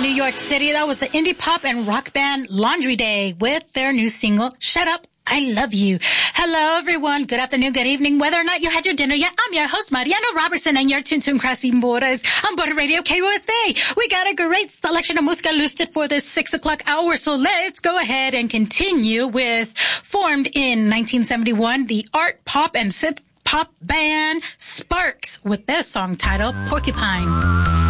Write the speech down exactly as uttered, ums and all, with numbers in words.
New York City. That was the indie pop and rock band Laundry Day with their new single, Shut Up, I Love You. Hello, everyone. Good afternoon, good evening. Whether or not you had your dinner yet, I'm your host, Mariano Robertson, and you're tuned to Crossing Borders on Border Radio K O S A. We got a great selection of música listed for this six o'clock hour, so let's go ahead and continue with, formed in nineteen seventy-one, the art, pop, and synth pop band Sparks with their song titled Porcupine.